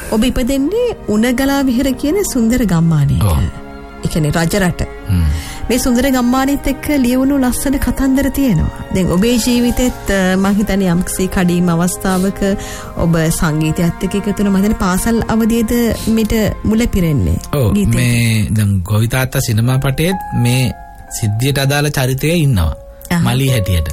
ඔබ ඉපදෙන්නේ උණගලා විහෙර කියන සුන්දර ගම්මානයක. ඒ කියන්නේ රජරට. මේ සුන්දර ගම්මානෙත් එක්ක ලියවුණු ලස්සන කතන්දර තියෙනවා. දැන් ඔබේ ජීවිතෙත් මම හිතන්නේ යම්කිසි කඩීම් අවස්ථාවක ඔබ සංගීතයත් එක්ක එකතු වෙන මම හිතන්නේ පාසල් අවදියේද මිට මුල පිරෙන්නේ. මේ දැන් ගෝවිතාත්තා සිනමා පටේත් මේ සිද්ධියට අදාළ චරිතය ඉන්නවා. මලී හැටියට.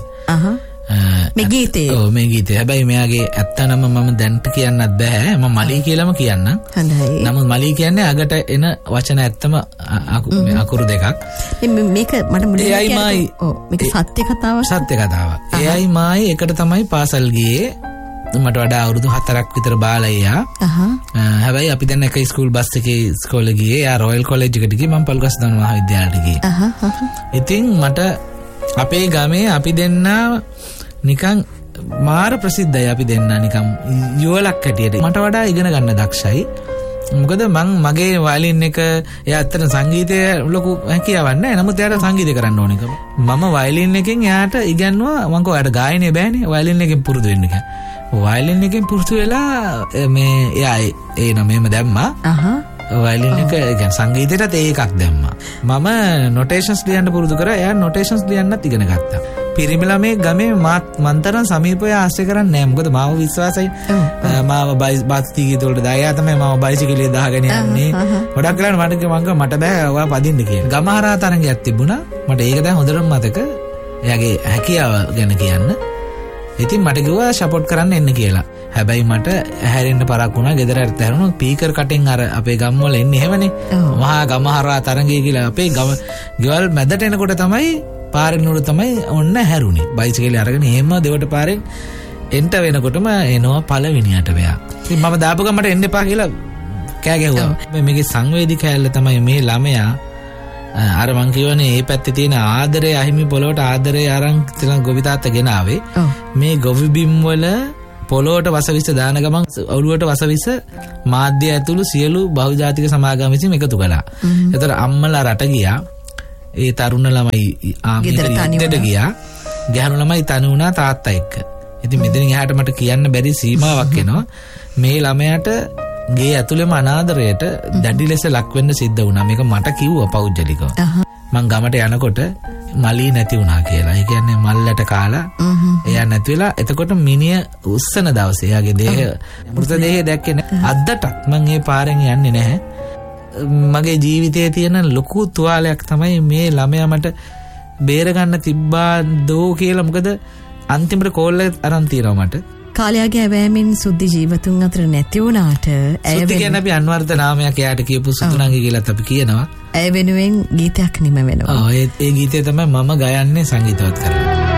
මේ ගීතේ. මේ ගීතේ. හැබැයි මෙයාගේ ඇත්ත නම මම දැන්ට කියන්නත් බෑ. මම මලී කියලාම කියන්නම්. හොඳයි. නමුත් මලී කියන්නේ අගට එන වචන ඇත්තම අකුරු දෙකක්. මේක මට මුලින්ම මේක සත්‍ය කතාවක්. සත්‍ය කතාවක්. එයයි මායි එකට තමයි පාසල් ගියේ. මට වඩා අවුරුදු 4ක් විතර බාලයියා. හැබැයි අපි දැන් එක ස්කූල් බස් එකේ ඉස්කෝලේ ගියේ. යා රොයල් කොලෙජ් එකට ගියේ. මම පල්ගස්දන මහාවිද්‍යාලයට ගියේ. ඉතින් මට අපේ ගමේ අපි දෙන්නා නිකන් මාර ප්‍රසිද්ධයි. අපි දෙන්නා නිකන් යුවලක් හැටියට. මට වඩා ඉගෙන ගන්න දක්ෂයි. මොකද මගේ වයලින් එක එයා ඇත්තට සංගීතය ලොකු හැකියාවක් නැහැ. නමුත් එයාට සංගීතය කරන්න ඕන එක. මම වයලින් එකෙන් එයාට ඉගෙනුවා. මම කෝ එයාට ගායනය බෑනේ. වයලින් එකෙන් පුරුදු වෙන්න කියලා. වයලින් එකෙන් පුරුදු වෙලා මේ එයා ඒ නමෙම දැම්මා. වයලින් එක කියන්නේ සංගීතයටත් ඒකක් දැම්මා. මම නොටේෂන්ස් ලියන්න පුරුදු කරා. එයා නොටේෂන්ස් ලියන්නත් ඉගෙන ගත්තා. පිරිමි ළමයි ගමේ මන්තරන් සමීපය ආශ්‍රය කරන්නේ නැහැ. මොකද මාව විශ්වාසයි. මාව බාස්ති ගීත වලට දායා තමයි මාව බයිසිකලේ දාගෙන යන්නේ. ගොඩක් වෙලාවට මට බෑ ඔයා පදින්න කියලා. ගමහරා තරංගයක් තිබුණා. මට ඒක දැන් හොඳටම මතක. එයාගේ හැකියාව ගැන කියන්න. ඉතින් මට කිව්වා සපෝට් කරන්න එන්න කියලා. හැබැයි මට හැරෙන්න පරක් වුණා. ගෙදරට ඇරුණා ස්පීකර් කටින් අර අපේ ගම් වල එන්නේ එහෙමනේ. මහා ගමහරා තරංගය කියලා අපේ ගෙවල් මැදට එනකොට තමයි පාරෙන් උඩ තමයි ඔන්න හැරුණේ. බයිසිකලේ අරගෙන එහෙම දෙවට පාරෙන් එන්ට වෙනකොටම එනවා පළවෙනියට වෙයා. ඉතින් මම දාපු ගමට එන්න එපා කියලා කෑ ගැහුවා. මේකේ සංවේදී කෑල්ල තමයි මේ ළමයා අර මං කියවනේ මේ පැත්තේ තියෙන ආදරේ අහිමි පොළොවට ආදරේ අරන් තියන ගොවිතාත්තා ගෙනාවේ. මේ ගොවි බිම් වල පොළොවට වසවිස දාන ගමන් ඔළුවට වසවිස මාධ්‍ය ඇතුළු සියලු බහුජාතික සමාගම් විසින් එකතු කළා. ඒතර අම්මලා රට ගියා. ඒ තරුණ ළමයි ගෙදරට ගියා. ගැහණු ළමයි තනි වුණා තාත්තා එක්ක. ඉතින් මෙතනින් එහාට මට කියන්න බැරි සීමාවක් එනවා. මේ ළමයාට ගේ ඇතුළේම අනාදරයට දැඩි ලෙස ලක් වෙන්න සිද්ධ වුණා. මේක මට කිව්වා පෞද්ගලිකව. මං ගමට යනකොට මලී නැති වුණා කියලා. ඒ කියන්නේ මල්ලට කාලා එයා නැති වෙලා එතකොට මිනිය උස්සන දවසේ එයාගේ දේහ මෘත දේහය දැක්කේ නැහැ. අද්දටත් මං ඒ පාරෙන් යන්නේ නැහැ. මගේ ජීවිතයේ තියෙන ලොකු තුවාලයක් තමයි මේ ළමයා මට බේරගන්න තිබ්බා දෝ කියලා. මොකද අන්තිමට කෝල් එක අරන් තියනවා මට. කාලයාගේ ඇවෑමෙන් සුද්ධි ජීවතුන් අතර නැති වුණාට සුද්ධි කියන්නේ අපි අන්වර්ථ නාමයක් එයාට කියපු සුදුනංගි කියලාත් අපි කියනවා. ඇය වෙනුවෙන් ගීතයක් නිම වෙනවා. ඒ ගීතය තමයි මම ගයන්නේ සංගීතවත් කරලා.